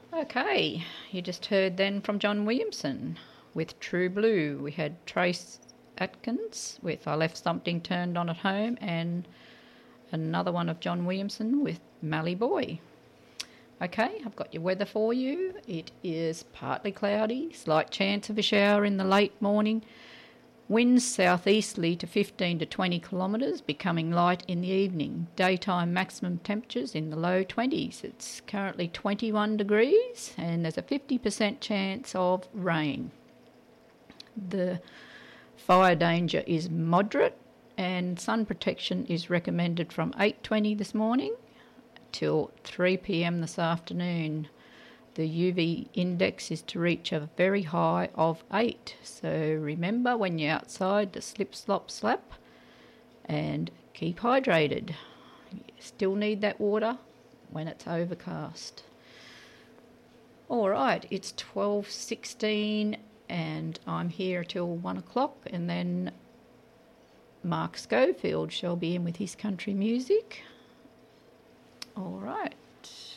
Okay, you just heard then from John Williamson with True Blue. We had Trace Atkins with I Left Something Turned On at Home, and another one of John Williamson with Mallee Boy. Okay, I've got your weather for you. It is partly cloudy, slight chance of a shower in the late morning. Winds southeasterly to 15 to 20 kilometres, becoming light in the evening. Daytime maximum temperatures in the low 20s. It's currently 21 degrees and there's a 50% chance of rain. The fire danger is moderate and sun protection is recommended from 8:20 this morning till 3 p.m. this afternoon. The UV index is to reach a very high of 8. So remember when you're outside to slip, slop, slap and keep hydrated. You still need that water when it's overcast. All right, it's 12:16 and I'm here till 1 o'clock, and then Mark Schofield shall be in with his country music. All right.